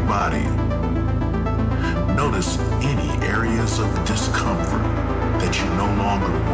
body. Notice any areas of discomfort that you no longer